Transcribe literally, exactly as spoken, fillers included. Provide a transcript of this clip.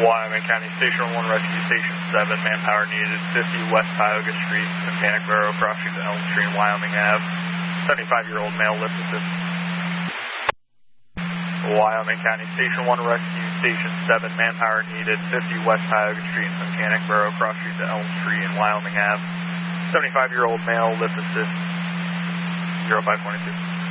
Wyoming County Station one, Rescue Station seven, manpower needed, fifty West Tioga Street, Mechanic Barrow, cross street to Elm Street, Wyoming Avenue, seventy-five-year-old male, lift assist. Wyoming County Station one, Rescue Station seven, manpower needed, fifty West Tioga Street, Mechanic Barrow, cross street to Elm Street, Wyoming Avenue, seventy-five-year-old male, lift assist, zero five twenty-two.